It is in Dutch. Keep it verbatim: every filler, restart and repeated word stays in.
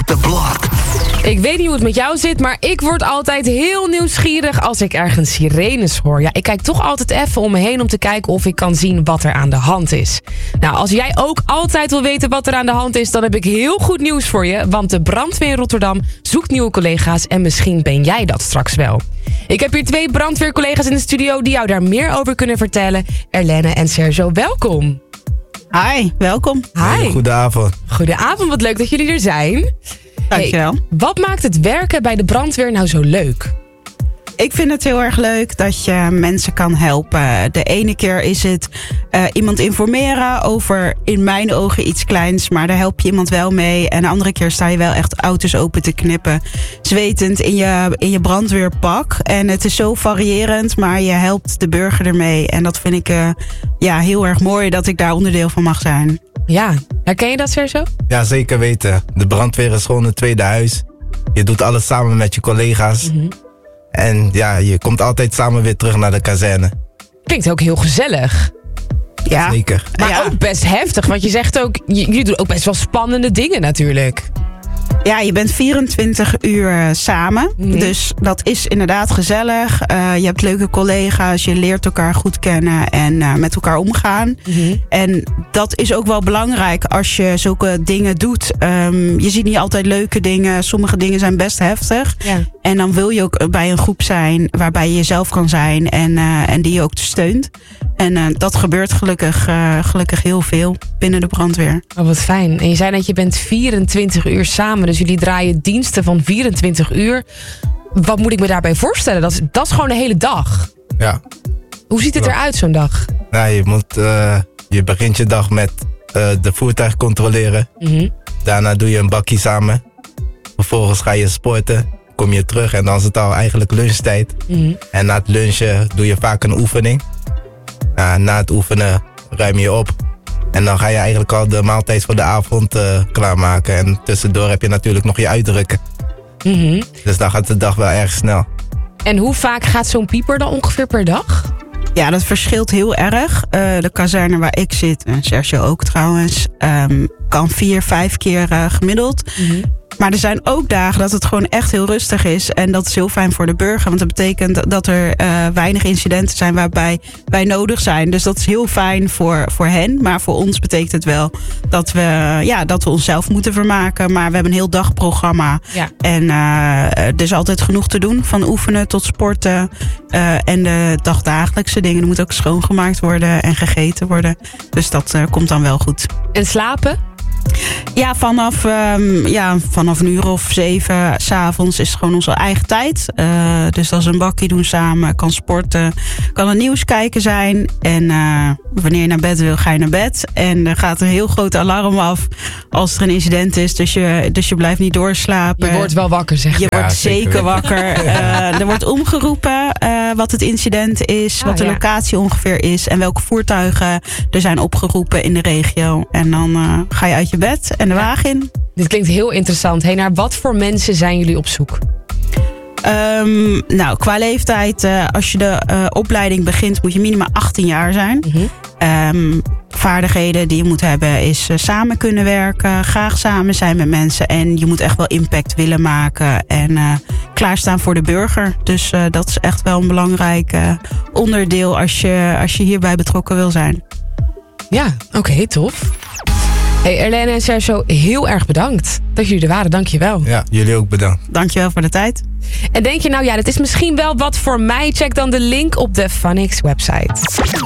the block. Ik weet niet hoe het met jou zit, maar ik word altijd heel nieuwsgierig als ik ergens sirenes hoor. Ja, ik kijk toch altijd even om me heen om te kijken of ik kan zien wat er aan de hand is. Nou, als jij ook altijd wil weten wat er aan de hand is, dan heb ik heel goed nieuws voor je. Want de brandweer in Rotterdam zoekt nieuwe collega's en misschien ben jij dat straks wel. Ik heb hier twee brandweercollega's in de studio die jou daar meer over kunnen vertellen. Erlenne en Sergio, welkom. Hi, welkom. Hi. Goedenavond. Goedenavond, wat leuk dat jullie er zijn. Dankjewel. Hey, wat maakt het werken bij de brandweer nou zo leuk? Ik vind het heel erg leuk dat je mensen kan helpen. De ene keer is het uh, iemand informeren over in mijn ogen iets kleins, maar daar help je iemand wel mee. En de andere keer sta je wel echt auto's open te knippen, zwetend in je, in je brandweerpak. En het is zo variërend, maar je helpt de burger ermee. En dat vind ik uh, ja, heel erg mooi dat ik daar onderdeel van mag zijn. Ja, herken je dat, Sergio? Ja, zeker weten. De brandweer is gewoon het tweede huis. Je doet alles samen met je collega's. Mm-hmm. En ja, je komt altijd samen weer terug naar de kazerne. Klinkt ook heel gezellig. Ja. Zeker. Maar Ja. ook best heftig, want je zegt ook, j- jullie doen ook best wel spannende dingen natuurlijk. Ja, je bent vierentwintig uur uh, samen. Mhm. Dus dat is inderdaad gezellig. Uh, je hebt leuke collega's, je leert elkaar goed kennen en uh, met elkaar omgaan. Mm-hmm. En dat is ook wel belangrijk als je zulke dingen doet. Um, je ziet niet altijd leuke dingen. Sommige dingen zijn best heftig. Ja. En dan wil je ook bij een groep zijn waarbij je jezelf kan zijn en, uh, en die je ook steunt. En uh, dat gebeurt gelukkig, uh, gelukkig heel veel binnen de brandweer. Oh, wat fijn. En je zei dat je bent vierentwintig uur samen, dus jullie draaien diensten van vierentwintig uur. Wat moet ik me daarbij voorstellen? Dat is, dat is gewoon de hele dag. Ja. Hoe ziet het Klopt. eruit zo'n dag? Nou, je, moet, uh, je begint je dag met uh, de voertuig controleren. Mm-hmm. Daarna doe je een bakkie samen. Vervolgens ga je sporten. Kom je terug en dan is het al eigenlijk lunchtijd. Mm-hmm. En na het lunchen doe je vaak een oefening. Nou, na het oefenen ruim je op. En dan ga je eigenlijk al de maaltijd voor de avond uh, klaarmaken. En tussendoor heb je natuurlijk nog je uitdrukken. Mm-hmm. Dus dan gaat de dag wel erg snel. En hoe vaak gaat zo'n pieper dan ongeveer per dag? Ja, dat verschilt heel erg. Uh, de kazerne waar ik zit, en Sergio ook trouwens, um, kan vier, vijf keer uh, gemiddeld. Mm-hmm. Maar er zijn ook dagen dat het gewoon echt heel rustig is. En dat is heel fijn voor de burger. Want dat betekent dat er uh, weinig incidenten zijn waarbij wij nodig zijn. Dus dat is heel fijn voor, voor hen. Maar voor ons betekent het wel dat we, ja, dat we onszelf moeten vermaken. Maar we hebben een heel dagprogramma. Ja. En uh, er is altijd genoeg te doen. Van oefenen tot sporten. Uh, en de dagdagelijkse dingen. Er moet ook schoongemaakt worden en gegeten worden. Dus dat uh, komt dan wel goed. En slapen? Ja, vanaf, um, ja, vanaf een uur of zeven 's avonds is het gewoon onze eigen tijd. Uh, dus dat is een bakkie doen samen, kan sporten, kan een nieuws kijken zijn. En uh, wanneer je naar bed wil, ga je naar bed. En er gaat een heel groot alarm af als er een incident is. Dus je, dus je blijft niet doorslapen. Je wordt wel wakker, zeg Je maar. wordt Ja, zeker zeker weten. wakker. Uh, er wordt omgeroepen uh, wat het incident is, Ah, wat de ja. locatie ongeveer is en welke voertuigen er zijn opgeroepen in de regio. En dan uh, ga je uit je bed en de Ja. wagen in. Dit klinkt heel interessant. Hey, naar wat voor mensen zijn jullie op zoek? Um, nou, qua leeftijd, uh, als je de uh, opleiding begint, moet je minimaal achttien jaar zijn. Mm-hmm. Um, vaardigheden die je moet hebben is uh, samen kunnen werken, graag samen zijn met mensen. En je moet echt wel impact willen maken en uh, klaarstaan voor de burger. Dus uh, dat is echt wel een belangrijk uh, onderdeel als je, als je hierbij betrokken wil zijn. Ja, oké, okay, tof. Hey, Erlenne en Sergio, heel erg bedankt dat jullie er waren. Dank je wel. Ja, jullie ook bedankt. Dankjewel voor de tijd. En denk je nou, ja, dat is misschien wel wat voor mij? Check dan de link op de Funix website.